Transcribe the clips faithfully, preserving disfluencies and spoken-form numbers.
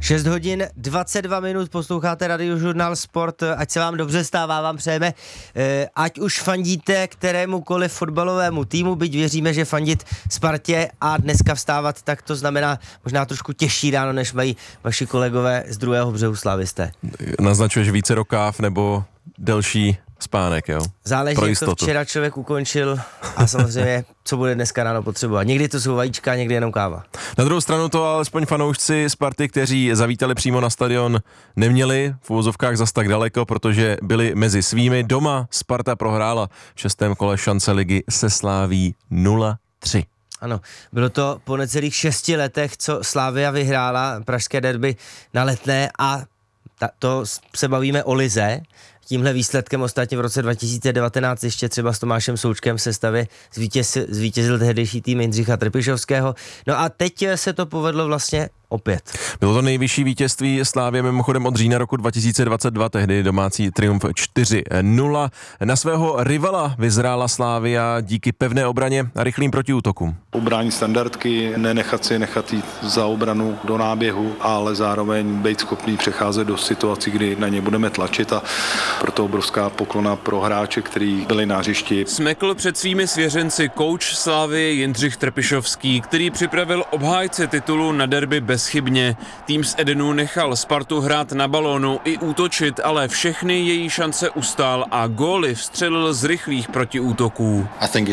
šest hodin dvacet dva minut, posloucháte Radiožurnál Sport, ať se vám dobře stává, vám přejeme, ať už fandíte kterémukoliv fotbalovému týmu, byť věříme, že fandit Spartě a dneska vstávat, tak to znamená možná trošku těžší ráno, než mají vaši kolegové z druhého břehu Slavisté. Naznačuješ více rokáv nebo delší spánek, jo? Záleží, jak to včera člověk ukončil a samozřejmě, co bude dneska ráno potřebovat. Někdy to jsou vajíčka, někdy jenom káva. Na druhou stranu to alespoň fanoušci Sparty, kteří zavítali přímo na stadion, neměli v uvozovkách zas tak daleko, protože byli mezi svými. Doma Sparta prohrála v šestém kole šance ligy se Slaví nula tři. Ano, bylo to po necelých šesti letech, co Slavia vyhrála pražské derby na Letné a ta, to se bavíme o lize. Tímhle výsledkem ostatně v roce dva tisíce devatenáct ještě třeba s Tomášem Součkem v sestavě zvítězil, zvítězil tehdejší tým Jindřicha Trpišovského. No a teď se to povedlo vlastně opět. Bylo to nejvyšší vítězství Slávie mimochodem od října roku dva tisíce dvacet dva, tehdy domácí triumf čtyři nula. Na svého rivala vyzrála Slavia díky pevné obraně a rychlým protiútokům. Ubránit standardky, nenechat si nechat jít za obranu do náběhu, ale zároveň být schopný přecházet do situací, kdy na ně budeme tlačit, a proto obrovská poklona pro hráče, kteří byli na hřišti. Smekl před svými svěřenci kouč Slavie Jindřich Trpišovský, který připravil obhájce titulu na derby bezchybně. Tým z Edenu nechal Spartu hrát na balónu i útočit, ale všechny její šance ustál a góly vstřelil z rychlých protiútoků.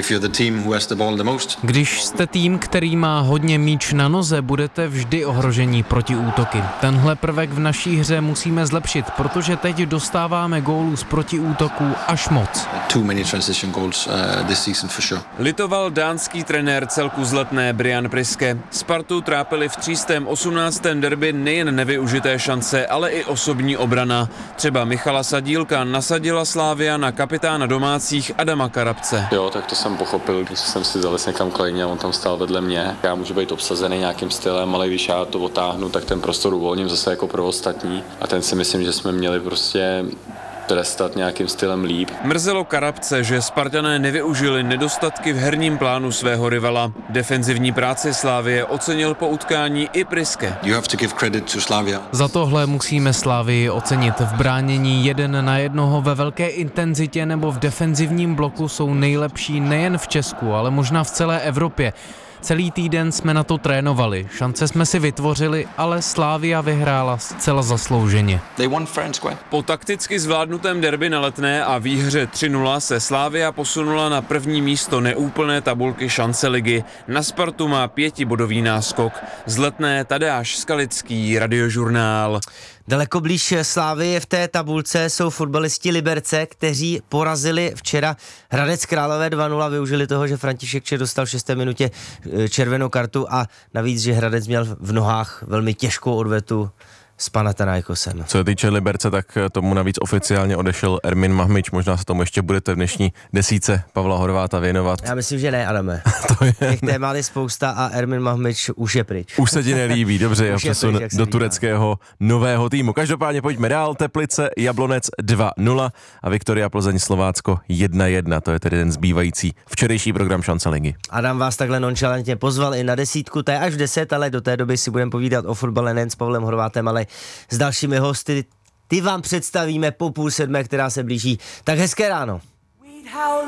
Když jste tým, který má hodně míč na noze, budete vždy ohrožení protiútoky. Tenhle prvek v naší hře musíme zlepšit, protože teď dostáváme gólů z protiútoků až moc. Litoval dánský trenér celku z Letné Brian Priske. Spartu trápili v třístém osmnáctém derby nejen nevyužité šance, ale i osobní obrana. Třeba Michala Sadílka nasadila Slavia na kapitána domácích Adama Karabce. Jo, tak to jsem pochopil, když jsem si zalez někam klejně a on tam stál vedle mě. Já můžu být obsazený nějakým stylem, ale když já to otáhnu, tak ten prostor uvolním zase jako pro ostatní. A ten si myslím, že jsme měli prostě trestat nějakým stylem líp. Mrzelo Karabce, že Spartané nevyužili nedostatky v herním plánu svého rivala. Defenzivní práci Slavie ocenil po utkání i Priske. Za tohle musíme Slavii ocenit. V bránění jeden na jednoho ve velké intenzitě nebo v defenzivním bloku jsou nejlepší nejen v Česku, ale možná v celé Evropě. Celý týden jsme na to trénovali, šance jsme si vytvořili, ale Slavia vyhrála zcela zaslouženě. Po takticky zvládnutém derby na Letné a výhře tři nula se Slavia posunula na první místo neúplné tabulky šance ligy. Na Spartu má pětibodový náskok. Z Letné Tadeáš Skalický, Radiožurnál. Daleko blíž Slavie v té tabulce jsou fotbalisti Liberce, kteří porazili včera Hradec Králové dva nula, využili toho, že František Čech dostal v šesté minutě červenou kartu a navíc, že Hradec měl v nohách velmi těžkou odvetu s Panathinaikosem. Co se týče Liberce, tak tomu navíc oficiálně odešel Ermin Mahmič. Možná se tomu ještě budete v dnešní desíce Pavla Horváta věnovat. Já myslím, že ne, Adame. To je... Těch témat je spousta a Ermin Mahmič už je pryč. Už se ti nelíbí, dobře, jeho přesun pryč, do tureckého nového týmu. Každopádně pojďme dál. Teplice, Jablonec dva nula a Viktoria Plzeň Slovácko jedna jedna. To je tedy ten zbývající včerejší program šance ligy. Adam vás takhle nonchalantně pozval i na desítku, to je až v deset, ale do té doby si budeme povídat o fotbale nejen s Pavlem Horvátem, ale s dalšími hosty. Ty vám představíme po půl sedmé, která se blíží. Tak hezké ráno.